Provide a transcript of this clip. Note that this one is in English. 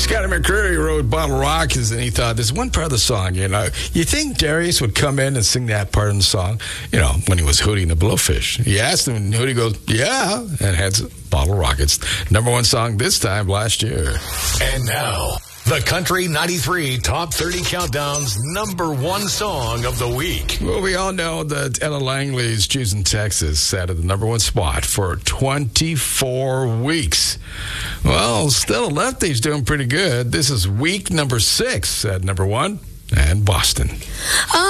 Scotty McCreery wrote Bottle Rockets, and he thought there's one part of the song, you think Darius would come in and sing that part of the song, when he was Hootie and the Blowfish. He asked him, and Hootie goes, yeah, and had Bottle Rockets. Number one song this time last year. And now, the Country 93 Top 30 Countdown's number one song of the week. Well, we all know that Ella Langley's Choosing Texas sat at the number one spot for 24 weeks. Well, Still Lefty's doing pretty good. This is week number 6 at number one, and Boston.